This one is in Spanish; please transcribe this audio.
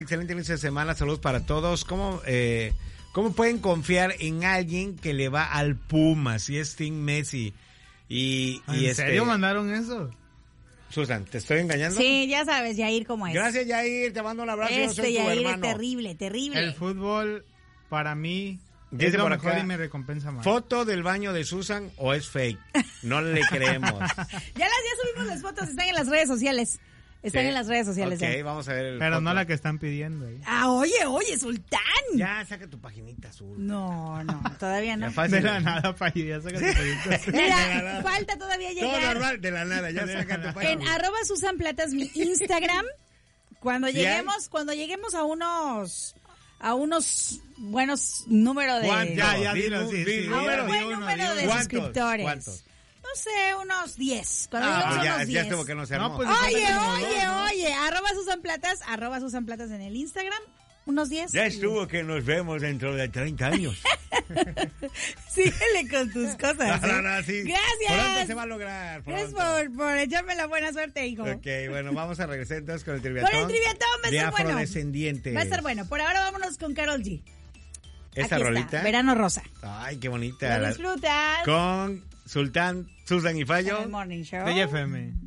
Excelente inicio de semana, saludos para todos. ¿Cómo pueden confiar en alguien que le va al Puma, si es Team Messi? ¿En serio mandaron eso? Susan, ¿te estoy engañando? Sí, ya sabes, Yair, cómo es. Gracias, Yair, te mando un abrazo. Yo soy tu Yair hermano. Es terrible, terrible. El fútbol, para mí, Dice es lo por mejor acá, y me recompensa más. ¿Foto del baño de Susan o es fake? No le creemos. Ya subimos las fotos, están en las redes sociales. Están en las redes sociales. Ok, vamos a ver Pero foto. no la que están pidiendo ahí. Oye, Sultán. Ya, saca tu paginita azul. No, todavía no. Ya, De la nada, pa' allí, ya saca tu pedito así. Mira, falta todavía llegar. Todo normal, de la nada, ya saca tu página. En @SusanPlatas, mi Instagram. Cuando ¿Sí lleguemos a unos buenos números de... ¿Cuánto? Ya, dilo, Di sí. A un Dígalo, buen uno, número de ¿Cuántos? suscriptores. ¿Cuántos? No sé, unos 10. Cuando lleguemos a ya unos 10. ya estuvo que no se armó. No, pues, Oye, @SusanPlatas, @SusanPlatas en el Instagram. Unos 10. Ya estuvo que nos vemos dentro de 30 años. Síguele con tus cosas. No, sí. Gracias. Pronto se va a lograr. Gracias pronto. por echarme la buena suerte, hijo. Ok, bueno, vamos a regresar entonces con el triviatón. Con el triviatón va a de estar bueno. afrodescendientes. Va a estar bueno. Por ahora vámonos con Karol G. ¿Esta Aquí rolita? está, Verano Rosa. Ay, qué bonita. ¿Lo disfrutas? Con Sultán, Susan y Fallo. En el Morning Show. De FM.